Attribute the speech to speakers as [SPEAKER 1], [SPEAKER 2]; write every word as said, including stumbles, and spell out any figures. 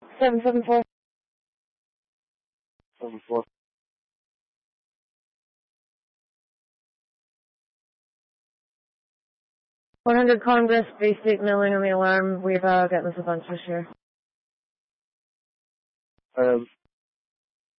[SPEAKER 1] Seven seven four.
[SPEAKER 2] Seven four.
[SPEAKER 1] One hundred Congress, Bay State mailing on the alarm. We've uh, gotten this a bunch this year.
[SPEAKER 2] Um,